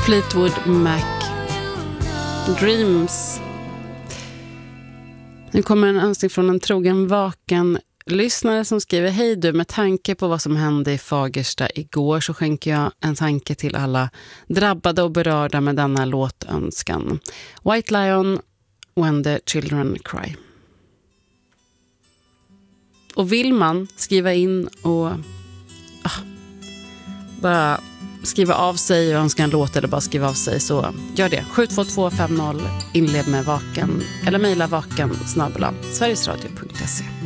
Fleetwood Mac, Dreams. Nu kommer en önskning från en trogen vaken lyssnare som skriver: hej du, med tanke på vad som hände i Fagersta igår så skänker jag en tanke till alla drabbade och berörda med denna låtönskan. White Lion, When the Children Cry. Och vill man skriva in och bara skriva av sig och önska en låt eller bara skriva av sig, så gör det. 72250, inled med vaken eller mejla vaken@sverigesradio.se.